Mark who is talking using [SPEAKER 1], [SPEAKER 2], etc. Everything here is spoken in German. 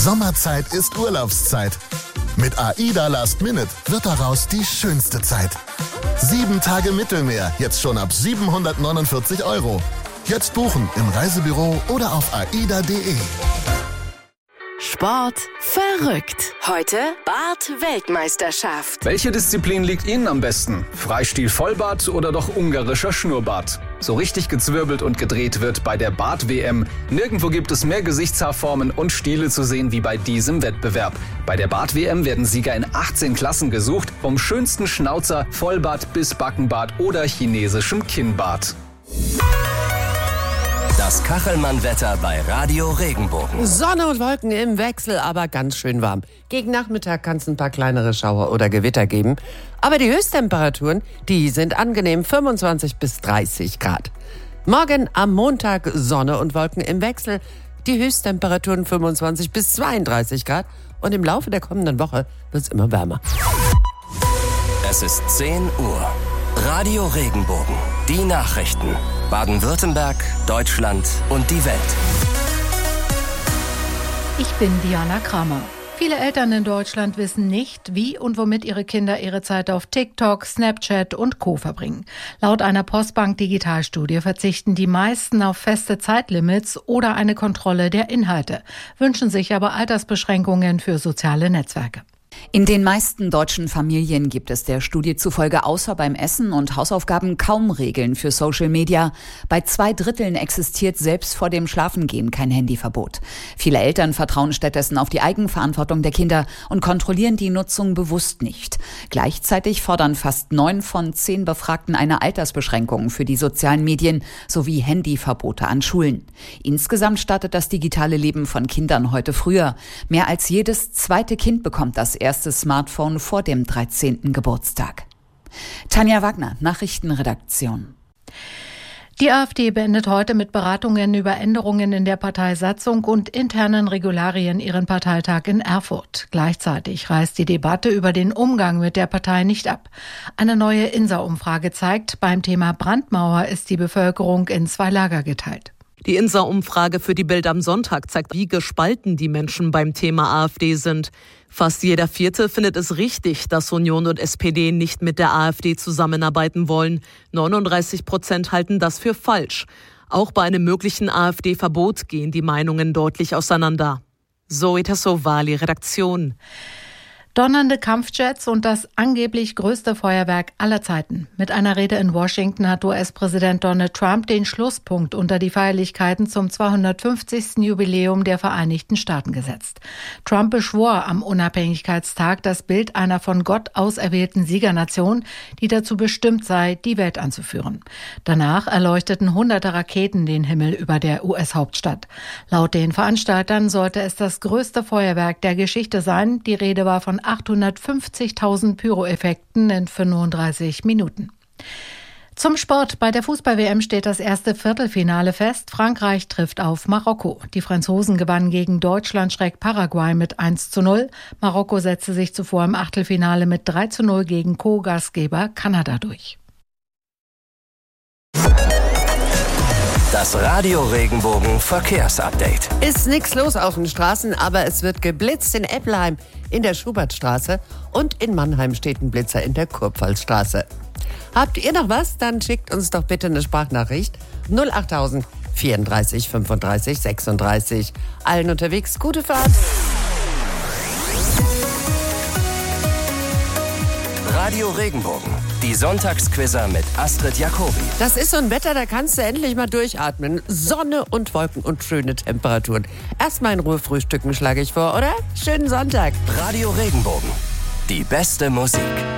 [SPEAKER 1] Sommerzeit ist Urlaubszeit. Mit AIDA Last Minute wird daraus die schönste Zeit. 7 Tage Mittelmeer, jetzt schon ab 749 €. Jetzt buchen im Reisebüro oder auf aida.de.
[SPEAKER 2] Sport verrückt. Heute Bart-Weltmeisterschaft.
[SPEAKER 3] Welche Disziplin liegt Ihnen am besten? Freistil Vollbart oder doch ungarischer Schnurrbart? So richtig gezwirbelt und gedreht wird bei der Bart-WM. Nirgendwo gibt es mehr Gesichtshaarformen und Stile zu sehen wie bei diesem Wettbewerb. Bei der Bart-WM werden Sieger in 18 Klassen gesucht, vom schönsten Schnauzer, Vollbart bis Backenbart oder chinesischem Kinnbart.
[SPEAKER 4] Das Kachelmann-Wetter bei Radio Regenbogen.
[SPEAKER 5] Sonne und Wolken im Wechsel, aber ganz schön warm. Gegen Nachmittag kann es ein paar kleinere Schauer oder Gewitter geben. Aber die Höchsttemperaturen, die sind angenehm, 25 bis 30 Grad. Morgen am Montag Sonne und Wolken im Wechsel. Die Höchsttemperaturen 25 bis 32 Grad. Und im Laufe der kommenden Woche wird es immer wärmer.
[SPEAKER 4] Es ist 10 Uhr. Radio Regenbogen. Die Nachrichten. Baden-Württemberg, Deutschland und die Welt.
[SPEAKER 6] Ich bin Diana Kramer. Viele Eltern in Deutschland wissen nicht, wie und womit ihre Kinder ihre Zeit auf TikTok, Snapchat und Co. verbringen. Laut einer Postbank-Digitalstudie verzichten die meisten auf feste Zeitlimits oder eine Kontrolle der Inhalte, wünschen sich aber Altersbeschränkungen für soziale Netzwerke.
[SPEAKER 7] In den meisten deutschen Familien gibt es der Studie zufolge außer beim Essen und Hausaufgaben kaum Regeln für Social Media. Bei 2/3 existiert selbst vor dem Schlafengehen kein Handyverbot. Viele Eltern vertrauen stattdessen auf die Eigenverantwortung der Kinder und kontrollieren die Nutzung bewusst nicht. Gleichzeitig fordern fast 9 von 10 Befragten eine Altersbeschränkung für die sozialen Medien sowie Handyverbote an Schulen. Insgesamt startet das digitale Leben von Kindern heute früher. Mehr als jedes zweite Kind bekommt das erste Smartphone vor dem 13. Geburtstag. Tanja Wagner, Nachrichtenredaktion.
[SPEAKER 6] Die AfD beendet heute mit Beratungen über Änderungen in der Parteisatzung und internen Regularien ihren Parteitag in Erfurt. Gleichzeitig reißt die Debatte über den Umgang mit der Partei nicht ab. Eine neue INSA-Umfrage zeigt, beim Thema Brandmauer ist die Bevölkerung in 2 Lager geteilt.
[SPEAKER 8] Die INSA-Umfrage für die Bild am Sonntag zeigt, wie gespalten die Menschen beim Thema AfD sind. Fast jeder Vierte findet es richtig, dass Union und SPD nicht mit der AfD zusammenarbeiten wollen. 39% halten das für falsch. Auch bei einem möglichen AfD-Verbot gehen die Meinungen deutlich auseinander. Zoe Tassovali, Redaktion.
[SPEAKER 6] Donnernde Kampfjets und das angeblich größte Feuerwerk aller Zeiten. Mit einer Rede in Washington hat US-Präsident Donald Trump den Schlusspunkt unter die Feierlichkeiten zum 250. Jubiläum der Vereinigten Staaten gesetzt. Trump beschwor am Unabhängigkeitstag das Bild einer von Gott auserwählten Siegernation, die dazu bestimmt sei, die Welt anzuführen. Danach erleuchteten hunderte Raketen den Himmel über der US-Hauptstadt. Laut den Veranstaltern sollte es das größte Feuerwerk der Geschichte sein. Die Rede war von 850.000 Pyroeffekten in 35 Minuten. Zum Sport. Bei der Fußball-WM steht das erste Viertelfinale fest. Frankreich trifft auf Marokko. Die Franzosen gewannen gegen Deutschland-Paraguay mit 1:0. Marokko setzte sich zuvor im Achtelfinale mit 3:0 gegen Co-Gastgeber Kanada durch.
[SPEAKER 4] Das Radio Regenbogen Verkehrsupdate.
[SPEAKER 5] Ist nichts los auf den Straßen, aber es wird geblitzt in Eppelheim in der Schubertstraße und in Mannheim steht ein Blitzer in der Kurpfalzstraße. Habt ihr noch was? Dann schickt uns doch bitte eine Sprachnachricht 08000 34 35 36. Allen unterwegs gute Fahrt.
[SPEAKER 4] Radio Regenbogen, die Sonntagsquizzer mit Astrid Jacobi.
[SPEAKER 5] Das ist so ein Wetter, da kannst du endlich mal durchatmen. Sonne und Wolken und schöne Temperaturen. Erstmal in Ruhe frühstücken, schlage ich vor, oder? Schönen Sonntag.
[SPEAKER 4] Radio Regenbogen, die beste Musik.